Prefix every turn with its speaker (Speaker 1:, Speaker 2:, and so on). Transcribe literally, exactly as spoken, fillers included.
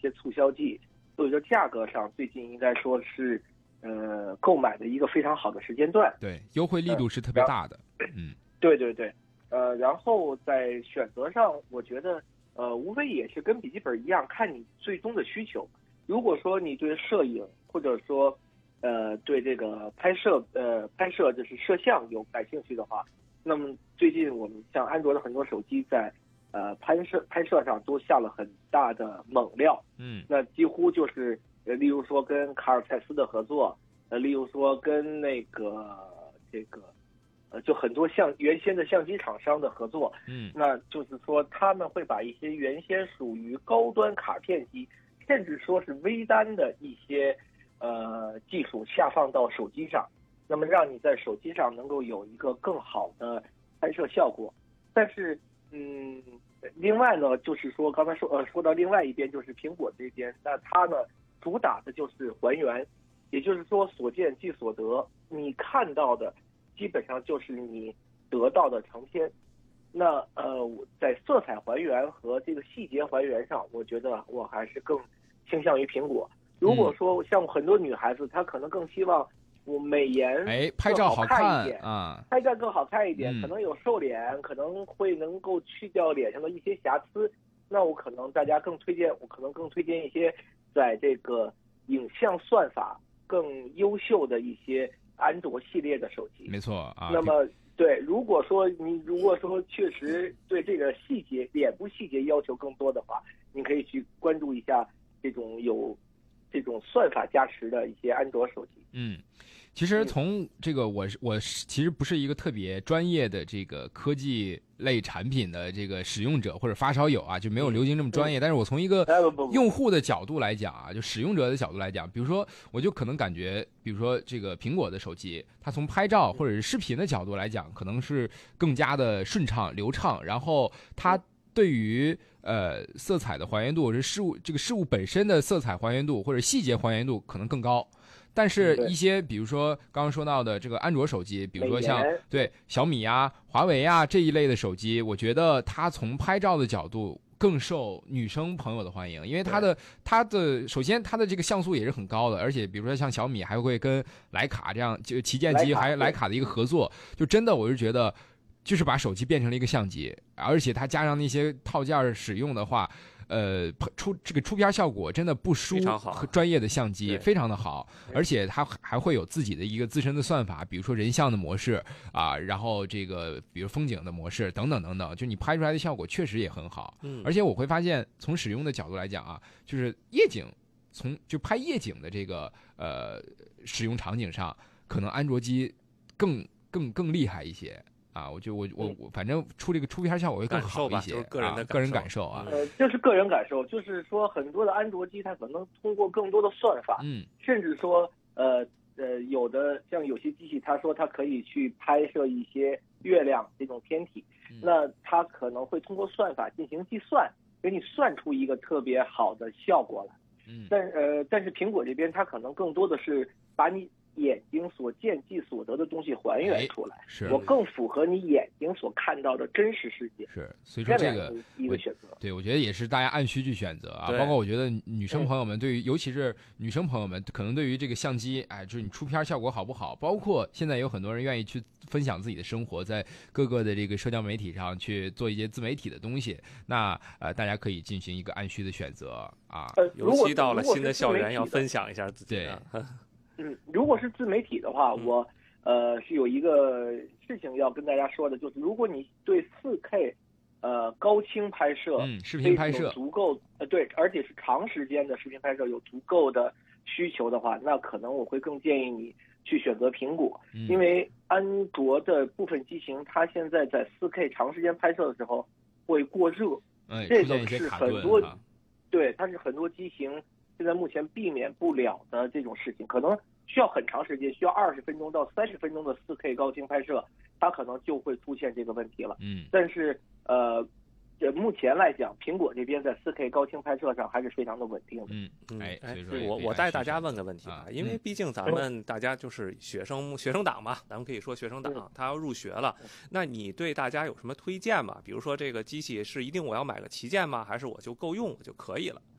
Speaker 1: 些促销季，所以说价格上最近应该说是呃购买的一个非常好的时间段。
Speaker 2: 对，优惠力度是特别大的。嗯，
Speaker 1: 对对对，呃，然后在选择上，我觉得呃无非也是跟笔记本一样，看你最终的需求。如果说你对摄影或者说呃对这个拍摄呃拍摄就是摄像有感兴趣的话，那么最近我们像安卓的很多手机在呃拍摄拍摄上都下了很大的猛料。
Speaker 2: 嗯，
Speaker 1: 那几乎就是呃例如说跟卡尔蔡司的合作，呃例如说跟那个这个呃就很多相原先的相机厂商的合作。
Speaker 2: 嗯，
Speaker 1: 那就是说他们会把一些原先属于高端卡片机，甚至说是微单的一些呃技术下放到手机上，那么让你在手机上能够有一个更好的拍摄效果。但是嗯，另外呢，就是说刚才说呃说到另外一边就是苹果这边，那它呢主打的就是还原，也就是说所见即所得，你看到的基本上就是你得到的成片。那呃，在色彩还原和这个细节还原上，我觉得我还是更倾向于苹果。如果说像很多女孩子，她可能更希望我美颜
Speaker 2: 哎，拍照好
Speaker 1: 看一点
Speaker 2: 啊，
Speaker 1: 拍照更好看一点，
Speaker 2: 嗯、
Speaker 1: 可能有瘦脸，可能会能够去掉脸上的一些瑕疵。那我可能大家更推荐，我可能更推荐一些在这个影像算法更优秀的一些安卓系列的手机。
Speaker 2: 没错啊。
Speaker 1: 那么对，如果说你如果说确实对这个细节脸部细节要求更多的话，你可以去关注一下这种有这种算法加持的一些安卓手机。
Speaker 2: 嗯，其实从这个我我其实不是一个特别专业的这个科技类产品的这个使用者或者发烧友啊，就没有刘晶这么专业。但是我从一个用户的角度来讲啊，就使用者的角度来讲，比如说我就可能感觉，比如说这个苹果的手机，它从拍照或者是视频的角度来讲，可能是更加的顺畅流畅，然后它对于呃色彩的还原度，或者事物这个事物本身的色彩还原度或者细节还原度可能更高。但是一些比如说刚刚说到的这个安卓手机，比如说像对小米啊、华为啊这一类的手机，我觉得它从拍照的角度更受女生朋友的欢迎，因为它的它的首先它的这个像素也是很高的，而且比如说像小米还会跟徕卡这样就旗舰机还徕卡的一个合作，就真的我是觉得就是把手机变成了一个相机，而且它加上那些套件使用的话，呃，出这个出片效果真的不输专业的相机，非常的好，而且它还会有自己的一个自身的算法，比如说人像的模式啊，然后这个比如风景的模式等等等等，就你拍出来的效果确实也很好。嗯，而且我会发现从使用的角度来讲啊，就是夜景，从就拍夜景的这个呃使用场景上，可能安卓机更更更厉害一些。啊，我就我我我，反正出这个出片效果会更好一些，
Speaker 3: 就是个人的
Speaker 2: 个人感受啊。
Speaker 1: 呃，就是个人感受，就是说很多的安卓机它可能通过更多的算法，
Speaker 2: 嗯，
Speaker 1: 甚至说呃呃有的像有些机器，它说它可以去拍摄一些月亮这种天体，嗯、那它可能会通过算法进行计算，给你算出一个特别好的效果来。
Speaker 2: 嗯，
Speaker 1: 但呃但是苹果这边它可能更多的是把你眼睛所见即所得的东西还原出来，
Speaker 2: 是
Speaker 1: 我更符合你眼睛所看到的真实世界。
Speaker 2: 是，所以说这个
Speaker 1: 一个选择，
Speaker 2: 对，我觉得也是大家按需去选择啊。包括我觉得女生朋友们对于，尤其是女生朋友们，可能对于这个相机，哎，就是你出片效果好不好，包括现在有很多人愿意去分享自己的生活，在各个的这个社交媒体上去做一些自媒体的东西，那呃，大家可以进行一个按需的选择啊。
Speaker 1: 呃，
Speaker 3: 尤其到了新的校园，要分享一下自己。
Speaker 2: 对。
Speaker 1: 嗯，如果是自媒体的话，
Speaker 3: 嗯、
Speaker 1: 我呃是有一个事情要跟大家说的，就是如果你对 四 K 呃高清拍摄，
Speaker 2: 嗯，视频拍摄
Speaker 1: 足够呃对，而且是长时间的视频拍摄有足够的需求的话，那可能我会更建议你去选择苹果，
Speaker 2: 嗯、
Speaker 1: 因为安卓的部分机型它现在在 四 K 长时间拍摄的时候会过热，
Speaker 2: 嗯、
Speaker 1: 这个是很多、
Speaker 2: 啊、
Speaker 1: 对，它是很多机型现在目前避免不了的这种事情，可能需要很长时间，需要二十分钟到三十分钟的 四 K 高清拍摄，它可能就会出现这个问题了。
Speaker 2: 嗯，
Speaker 1: 但是呃，这目前来讲，苹果这边在 四 K 高清拍摄上还是非常的稳定的。
Speaker 2: 嗯，哎，
Speaker 3: 哎，我我带大家问个问题吧，
Speaker 2: 啊、
Speaker 3: 因为毕竟咱们大家就是学生、嗯、学生党嘛，咱们可以说学生党，他要入学了，那你对大家有什么推荐吗？比如说这个机器是一定我要买个旗舰吗？还是我就够用我就可以了？